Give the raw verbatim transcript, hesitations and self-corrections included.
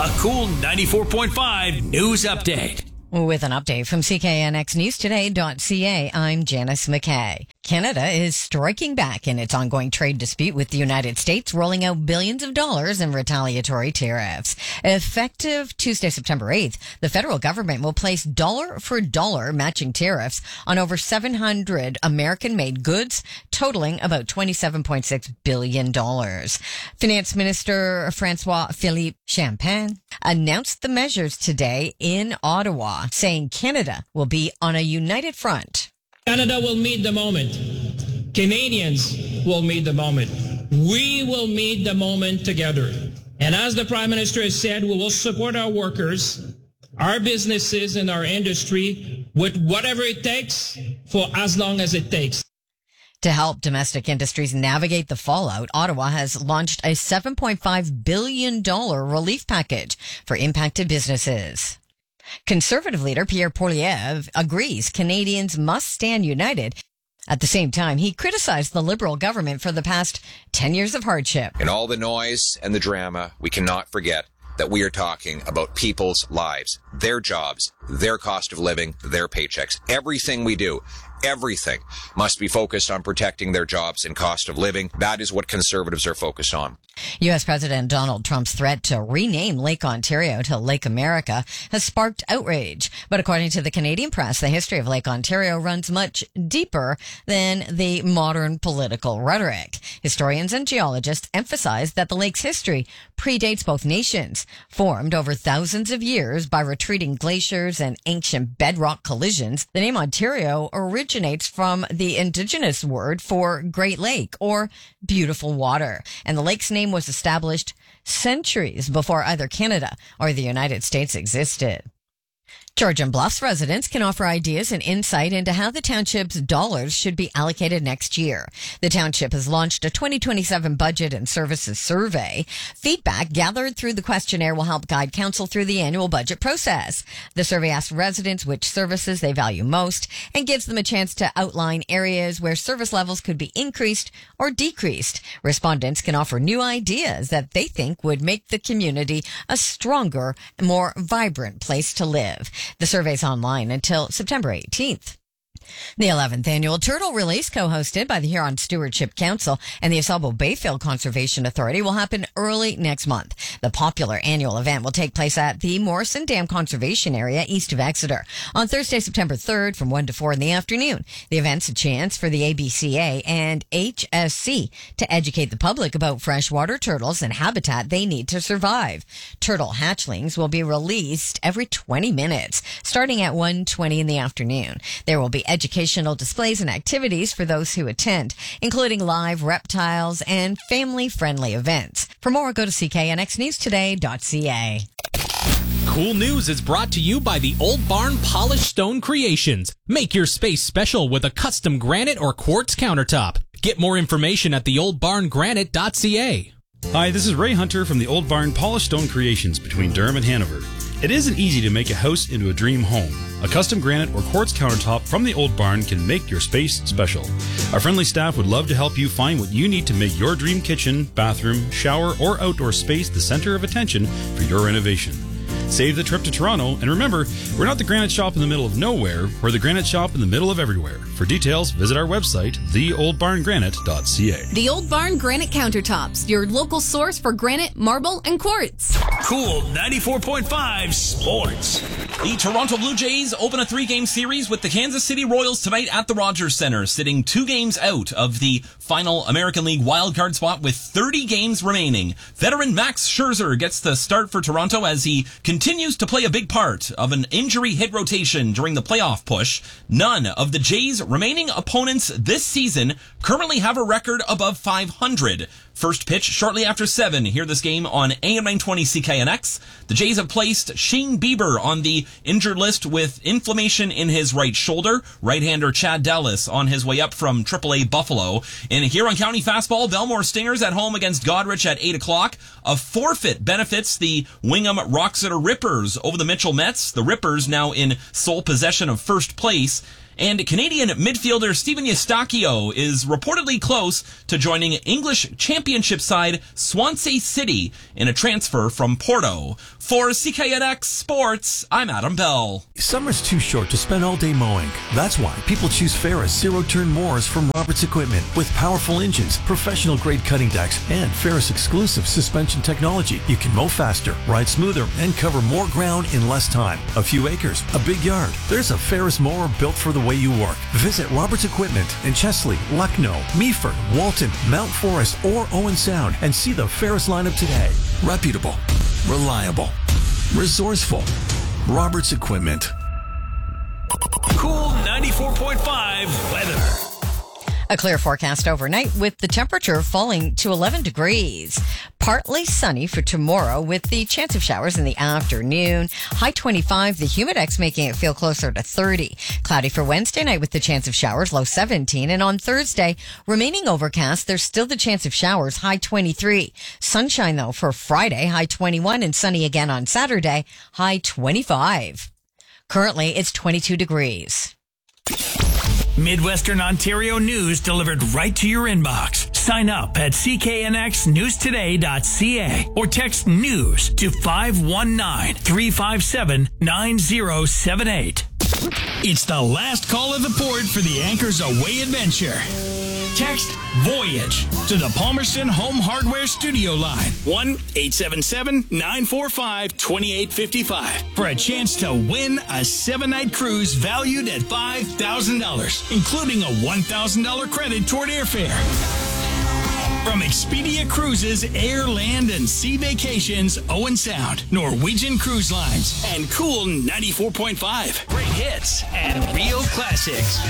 A Cool ninety-four point five news update. With an update from C K N X News Today dot C A, I'm Janice McKay. Canada is striking back in its ongoing trade dispute with the United States, rolling out billions of dollars in retaliatory tariffs. Effective Tuesday, September eighth, the federal government will place dollar-for-dollar matching tariffs on over seven hundred American-made goods, totaling about twenty-seven point six billion dollars. Finance Minister François-Philippe Champagne announced the measures today in Ottawa, saying Canada will be on a united front. Canada will meet the moment. Canadians will meet the moment. We will meet the moment together. And as the Prime Minister has said, we will support our workers, our businesses, and our industry with whatever it takes for as long as it takes. To help domestic industries navigate the fallout, Ottawa has launched a seven point five billion dollars relief package for impacted businesses. Conservative leader Pierre Poilievre agrees Canadians must stand united. At the same time, he criticized the Liberal government for the past ten years of hardship. In all the noise and the drama, we cannot forget that we are talking about people's lives, their jobs, their cost of living, their paychecks. Everything we do, everything must be focused on protecting their jobs and cost of living. That is what Conservatives are focused on. U S President Donald Trump's threat to rename Lake Ontario to Lake America has sparked outrage. But according to the Canadian press, the history of Lake Ontario runs much deeper than the modern political rhetoric. Historians and geologists emphasize that the lake's history predates both nations, formed over thousands of years by retreating glaciers and ancient bedrock collisions. The name Ontario originates from the indigenous word for Great Lake or beautiful water, and the lake's name was established centuries before either Canada or the United States existed. Georgian Bluffs residents can offer ideas and insight into how the township's dollars should be allocated next year. The township has launched a twenty twenty-seven budget and services survey. Feedback gathered through the questionnaire will help guide council through the annual budget process. The survey asks residents which services they value most and gives them a chance to outline areas where service levels could be increased or decreased. Respondents can offer new ideas that they think would make the community a stronger, more vibrant place to live. The survey's online until September eighteenth. The eleventh annual Turtle Release, co-hosted by the Huron Stewardship Council and the Oswego Bayfield Conservation Authority, will happen early next month. The popular annual event will take place at the Morrison Dam Conservation Area east of Exeter on Thursday, September third from one to four in the afternoon. The event's a chance for the A B C A and H S C to educate the public about freshwater turtles and habitat they need to survive. Turtle hatchlings will be released every twenty minutes, starting at one twenty in the afternoon. There will be educational displays and activities for those who attend, including live reptiles and family-friendly events. For more, go to C K N X News Today dot C A. Cool News is brought to you by the Old Barn Polished Stone Creations. Make your space special with a custom granite or quartz countertop. Get more information at the old barn granite dot C A. Hi, this is Ray Hunter from the Old Barn Polished Stone Creations between Durham and Hanover. It isn't easy to make a house into a dream home. A custom granite or quartz countertop from the Old Barn can make your space special. Our friendly staff would love to help you find what you need to make your dream kitchen, bathroom, shower, or outdoor space the center of attention for your renovation. Save the trip to Toronto, and remember, we're not the granite shop in the middle of nowhere, we're the granite shop in the middle of everywhere. For details, visit our website, the old barn granite dot C A. The Old Barn Granite Countertops, your local source for granite, marble, and quartz. Cool ninety-four point five Sports. The Toronto Blue Jays open a three-game series with the Kansas City Royals tonight at the Rogers Center, sitting two games out of the final American League wildcard spot with thirty games remaining. Veteran Max Scherzer gets the start for Toronto as he continues to play a big part of an injury-hit rotation during the playoff push. None of the Jays' remaining opponents this season currently have a record above five hundred. First pitch shortly after seven. Hear this game on A M nine twenty C K N X. The Jays have placed Shane Bieber on the injured list with inflammation in his right shoulder. Right-hander Chad Dallas on his way up from triple A Buffalo. In Huron County fastball, Belmore Stingers at home against Goderich at eight o'clock. A forfeit benefits the Wingham Roxeter Rippers over the Mitchell Mets. The Rippers now in sole possession of first place. And Canadian midfielder Steven Eustáquio is reportedly close to joining English Championship side Swansea City in a transfer from Porto. For C K N X Sports, I'm Adam Bell. Summer's too short to spend all day mowing. That's why people choose Ferris zero-turn mowers from Roberts Equipment. With powerful engines, professional-grade cutting decks, and Ferris exclusive suspension technology, you can mow faster, ride smoother, and cover more ground in less time. A few acres, a big yard. There's a Ferris mower built for the way you work. Visit Roberts Equipment in Chesley, Lucknow, Meaford, Walton, Mount Forest, or Owen Sound and see the Ferris lineup today. Reputable, reliable, resourceful. Roberts Equipment. Cool ninety-four point five weather. A clear forecast overnight with the temperature falling to eleven degrees. Partly sunny for tomorrow with the chance of showers in the afternoon. High twenty-five, the humidex making it feel closer to thirty. Cloudy for Wednesday night with the chance of showers, low seventeen. And on Thursday, remaining overcast, there's still the chance of showers, high twenty-three. Sunshine though for Friday, high twenty-one, and sunny again on Saturday, high twenty-five. Currently, it's twenty-two degrees. Midwestern Ontario news delivered right to your inbox. Sign up at c k n x news today dot c a or text news to five one nine, three five seven, nine zero seven eight. It's the last call of the port for the Anchors Away adventure. Text Voyage to the Palmerston Home Hardware Studio line, one eight seven seven, nine four five, two eight five five, for a chance to win a seven-night cruise valued at five thousand dollars, including a one thousand dollars credit toward airfare. From Expedia Cruises, Air, Land, and Sea Vacations, Owen Sound, Norwegian Cruise Lines, and Cool ninety-four point five. Great hits and real classics.